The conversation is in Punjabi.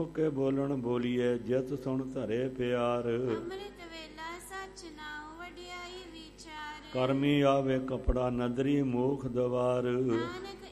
ਕੇ ਬੋਲਣ ਬੋਲੀਏ, ਜਿਤ ਸੁਣ ਧਰੇ ਪਿਆਰ। ਅੰਮ੍ਰਿਤ ਵੇਲਾ ਸੱਚ ਨਾਉ ਵਡਿਆਈ ਵਿਚਾਰ। ਕਰਮੀ ਆਵੇ ਕਪੜਾ ਨਦਰੀ ਮੂਖ ਦਵਾਰ। ਨਾਨਕ